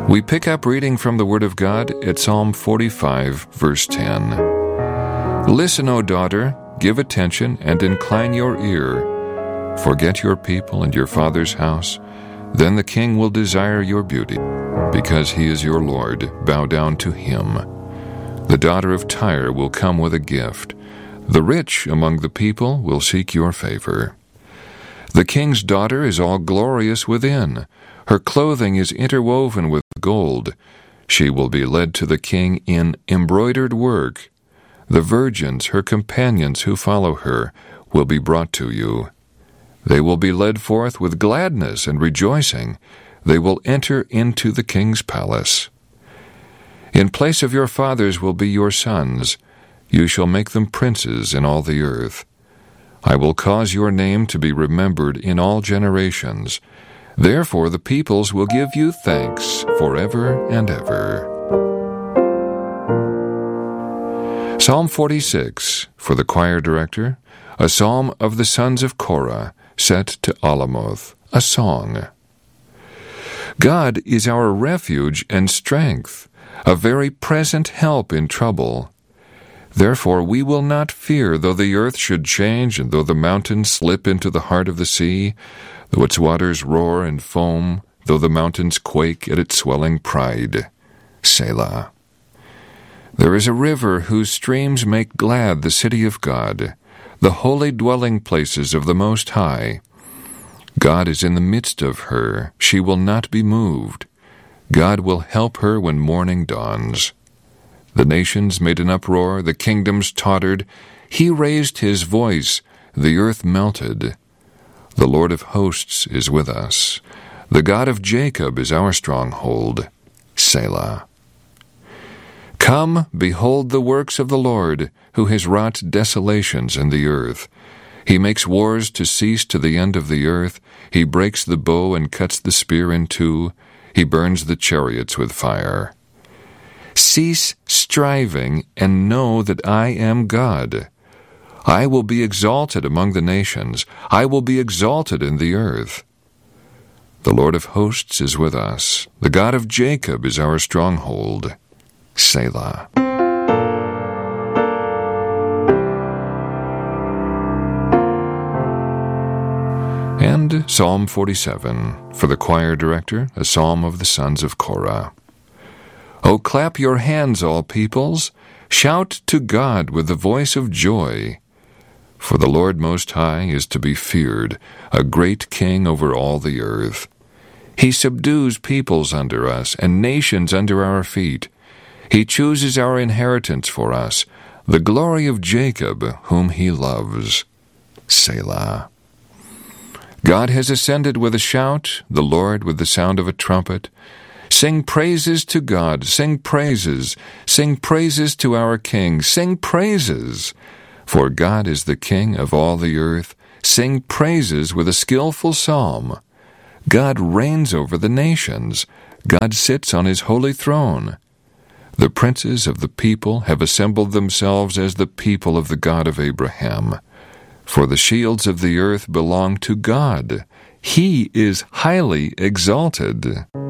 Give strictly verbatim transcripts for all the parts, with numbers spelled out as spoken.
We pick up reading from the Word of God at Psalm forty-five, verse ten. Listen, O daughter, give attention and incline your ear. Forget your people and your father's house. Then the king will desire your beauty. Because he is your Lord, bow down to him. The daughter of Tyre will come with a gift. The rich among the people will seek your favor. The king's daughter is all glorious within. Her clothing is interwoven with gold. She will be led to the king in embroidered work. The virgins, her companions who follow her, will be brought to you. They will be led forth with gladness and rejoicing. They will enter into the king's palace. In place of your fathers will be your sons. You shall make them princes in all the earth. I will cause your name to be remembered in all generations. Therefore the peoples will give you thanks forever and ever. Psalm forty-six, for the choir director, a psalm of the sons of Korah, set to Alamoth, a song. God is our refuge and strength, a very present help in trouble. Therefore we will not fear, though the earth should change, and though the mountains slip into the heart of the sea, though its waters roar and foam, though the mountains quake at its swelling pride. Selah. There is a river whose streams make glad the city of God, the holy dwelling places of the Most High. God is in the midst of her. She will not be moved. God will help her when morning dawns. The nations made an uproar, the kingdoms tottered. He raised his voice, the earth melted. The Lord of hosts is with us. The God of Jacob is our stronghold. Selah. Come, behold the works of the Lord, who has wrought desolations in the earth. He makes wars to cease to the end of the earth. He breaks the bow and cuts the spear in two. He burns the chariots with fire. Cease striving and know that I am God. I will be exalted among the nations. I will be exalted in the earth. The Lord of hosts is with us. The God of Jacob is our stronghold. Selah. And Psalm forty-seven, for the choir director, a psalm of the sons of Korah. O clap your hands, all peoples. Shout to God with the voice of joy. For the Lord Most High is to be feared, a great king over all the earth. He subdues peoples under us, and nations under our feet. He chooses our inheritance for us, the glory of Jacob, whom he loves. Selah. God has ascended with a shout, the Lord with the sound of a trumpet. Sing praises to God, sing praises, sing praises to our King, sing praises. For God is the King of all the earth. Sing praises with a skillful psalm. God reigns over the nations. God sits on his holy throne. The princes of the people have assembled themselves as the people of the God of Abraham. For the shields of the earth belong to God. He is highly exalted.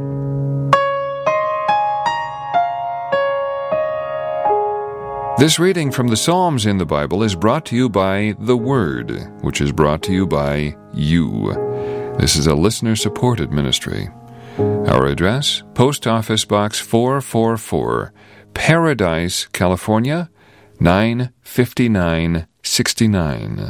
This reading from the Psalms in the Bible is brought to you by The Word, which is brought to you by you. This is a listener-supported ministry. Our address, Post Office Box four four four, Paradise, California, nine fifty-nine sixty-nine.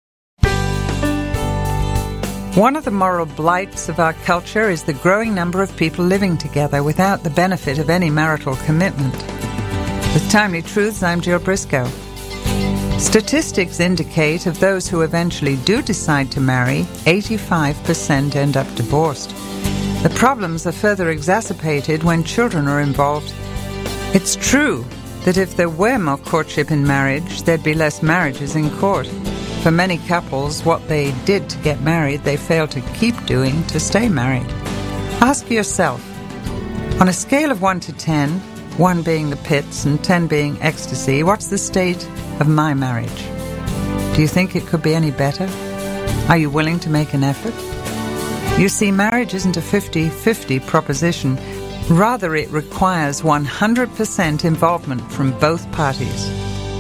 One of the moral blights of our culture is the growing number of people living together without the benefit of any marital commitment. With Timely Truths, I'm Jill Briscoe. Statistics indicate of those who eventually do decide to marry, eighty-five percent end up divorced. The problems are further exacerbated when children are involved. It's true that if there were more courtship in marriage, there'd be less marriages in court. For many couples, what they did to get married, they fail to keep doing to stay married. Ask yourself, on a scale of one to ten, one being the pits and ten being ecstasy, what's the state of my marriage? Do you think it could be any better? Are you willing to make an effort? You see, marriage isn't a fifty-fifty proposition. Rather, it requires one hundred percent involvement from both parties.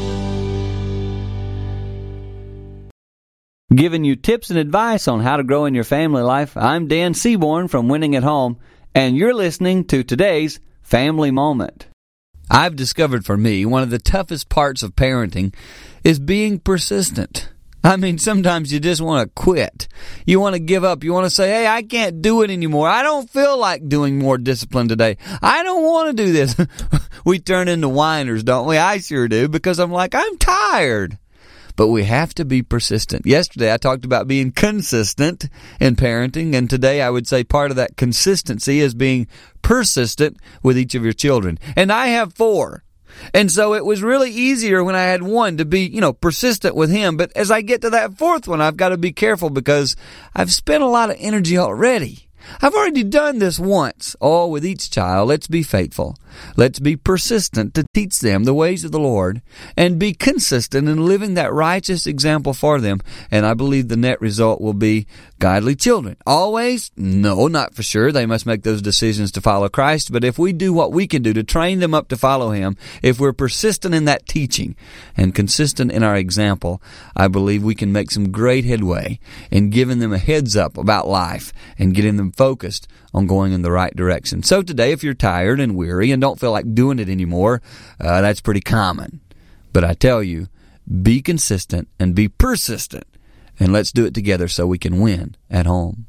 Giving you tips and advice on how to grow in your family life, I'm Dan Seaborn from Winning at Home, and you're listening to today's Family Moment. I've discovered for me, one of the toughest parts of parenting is being persistent. I mean, sometimes you just want to quit. You want to give up. You want to say, hey, I can't do it anymore. I don't feel like doing more discipline today. I don't want to do this. We turn into whiners, don't we? I sure do, because I'm like, I'm tired. But we have to be persistent. Yesterday, I talked about being consistent in parenting, and today I would say part of that consistency is being persistent with each of your children. And I have four. And so it was really easier when I had one to be, you know, persistent with him. But as I get to that fourth one, I've got to be careful because I've spent a lot of energy already. I've already done this once. Oh, with each child, let's be faithful. Let's be persistent to teach them the ways of the Lord and be consistent in living that righteous example for them. And I believe the net result will be godly children. Always? No, not for sure. They must make those decisions to follow Christ. But if we do what we can do to train them up to follow Him, if we're persistent in that teaching and consistent in our example, I believe we can make some great headway in giving them a heads up about life and getting them focused on going in the right direction. So today, if you're tired and weary and don't feel like doing it anymore, uh, that's pretty common. But I tell you, be consistent and be persistent, and let's do it together so we can win at home.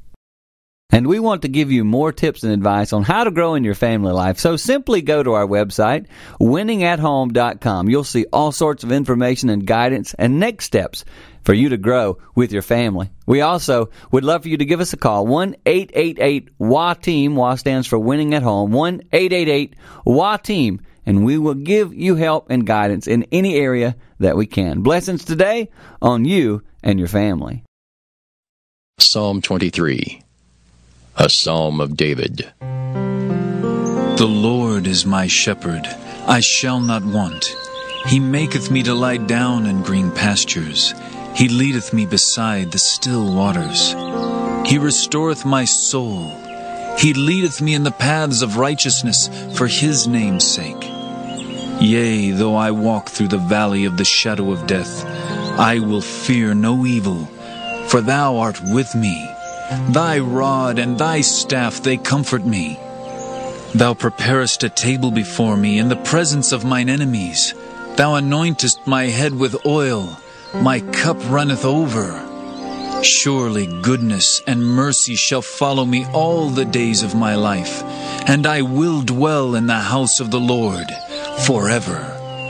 And we want to give you more tips and advice on how to grow in your family life. So simply go to our website, winning at home dot com. You'll see all sorts of information and guidance and next steps for you to grow with your family. We also would love for you to give us a call, one eight eight eight W A Team. W A stands for Winning at Home, one eight eight eight W A Team, and we will give you help and guidance in any area that we can. Blessings today on you and your family. Psalm twenty-three, a psalm of David. The Lord is my shepherd, I shall not want. He maketh me to lie down in green pastures. He leadeth me beside the still waters. He restoreth my soul. He leadeth me in the paths of righteousness for His name's sake. Yea, though I walk through the valley of the shadow of death, I will fear no evil, for Thou art with me. Thy rod and Thy staff, they comfort me. Thou preparest a table before me in the presence of mine enemies. Thou anointest my head with oil. My cup runneth over. Surely goodness and mercy shall follow me all the days of my life, and I will dwell in the house of the Lord forever.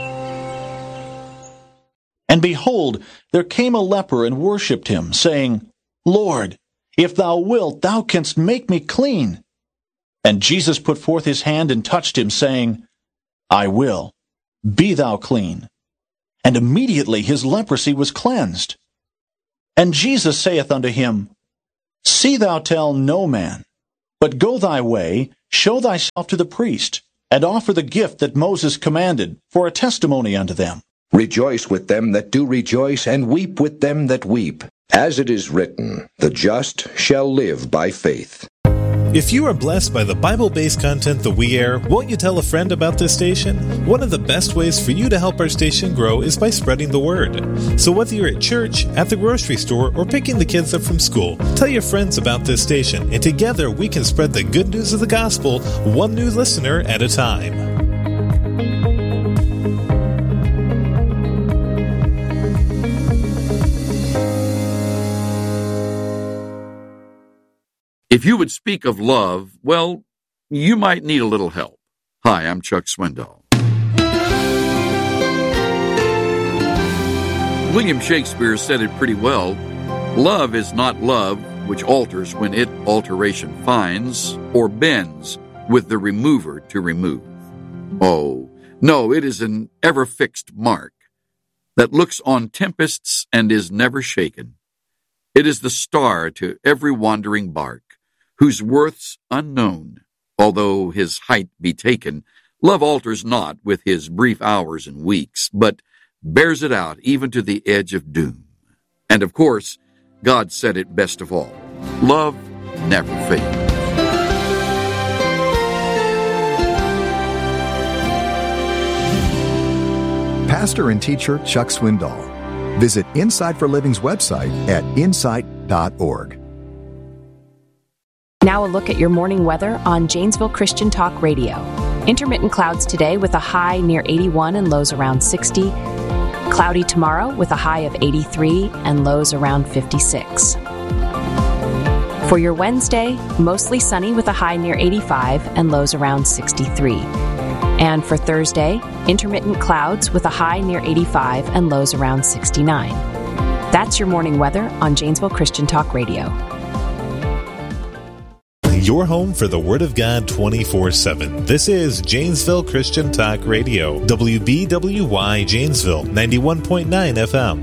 And behold, there came a leper and worshipped Him, saying, Lord, if Thou wilt, Thou canst make me clean. And Jesus put forth His hand and touched him, saying, I will. Be thou clean. And immediately his leprosy was cleansed. And Jesus saith unto him, See thou tell no man, but go thy way, show thyself to the priest, and offer the gift that Moses commanded, for a testimony unto them. Rejoice with them that do rejoice, and weep with them that weep. As it is written, the just shall live by faith. If you are blessed by the Bible-based content that we air, won't you tell a friend about this station? One of the best ways for you to help our station grow is by spreading the word. So whether you're at church, at the grocery store, or picking the kids up from school, tell your friends about this station, and together we can spread the good news of the gospel one new listener at a time. If you would speak of love, well, you might need a little help. Hi, I'm Chuck Swindoll. William Shakespeare said it pretty well. Love is not love which alters when it alteration finds, or bends with the remover to remove. Oh, no, it is an ever-fixed mark that looks on tempests and is never shaken. It is the star to every wandering bark, whose worth's unknown, although his height be taken. Love alters not with his brief hours and weeks, but bears it out even to the edge of doom. And of course, God said it best of all. Love never fails. pastor and teacher Chuck Swindoll. Visit Insight for Living's website at insight dot org. Now a look at your morning weather on Janesville Christian Talk Radio. Intermittent clouds today with a high near eighty-one and lows around sixty. Cloudy tomorrow with a high of eighty-three and lows around fifty-six. For your Wednesday, mostly sunny with a high near eighty-five and lows around sixty-three. And for Thursday, intermittent clouds with a high near eighty-five and lows around sixty-nine. That's your morning weather on Janesville Christian Talk Radio. Your home for the Word of God twenty-four seven. This is Janesville Christian Talk Radio. W B W Y Janesville, ninety-one point nine F M.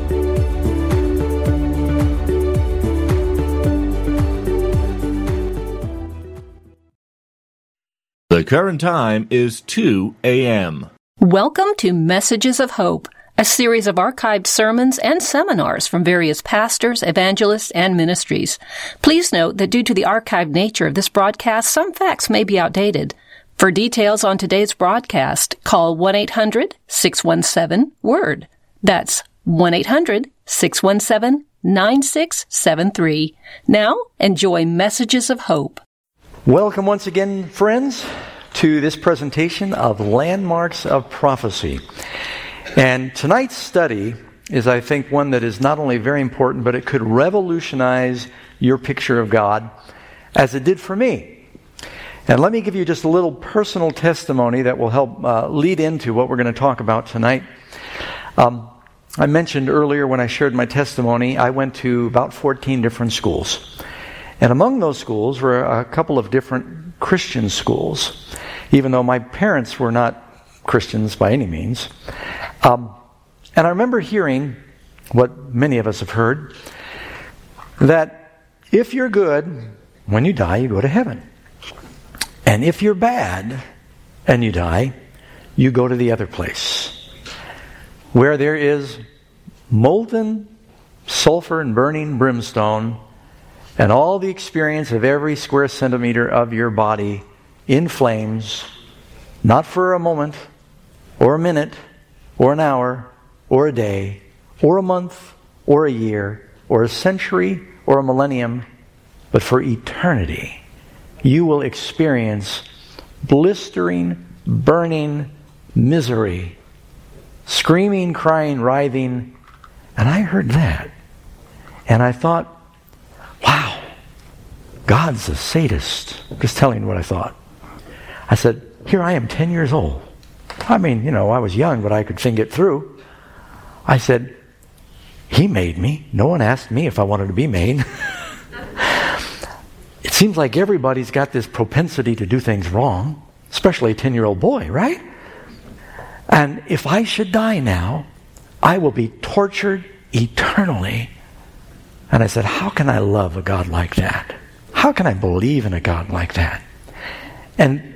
The current time is two a.m. Welcome to Messages of Hope, a series of archived sermons and seminars from various pastors, evangelists, and ministries. Please note that due to the archived nature of this broadcast, some facts may be outdated. For details on today's broadcast, call one eight hundred six one seven WORD. That's one eight hundred six one seven nine six seven three. Now, enjoy Messages of Hope. Welcome once again, friends, to this presentation of Landmarks of Prophecy. And tonight's study is, I think, one that is not only very important, but it could revolutionize your picture of God, as it did for me. And let me give you just a little personal testimony that will help uh, lead into what we're going to talk about tonight. Um, I mentioned earlier when I shared my testimony, I went to about fourteen different schools. And among those schools were a couple of different Christian schools, even though my parents were not Christians by any means. Um, and I remember hearing what many of us have heard, that if you're good, when you die, you go to heaven. And if you're bad and you die, you go to the other place, where there is molten sulfur and burning brimstone, and all the experience of every square centimeter of your body in flames, not for a moment, or a minute, or an hour, or a day, or a month, or a year, or a century, or a millennium, but for eternity. You will experience blistering, burning misery, screaming, crying, writhing. And I heard that, and I thought, wow, God's a sadist. Just telling you what I thought. I said, here I am, ten years old. I mean, you know, I was young, but I could think it through. I said, He made me. No one asked me if I wanted to be made. It seems like everybody's got this propensity to do things wrong, especially a ten-year-old boy, right? And if I should die now, I will be tortured eternally. And I said, how can I love a God like that? How can I believe in a God like that? And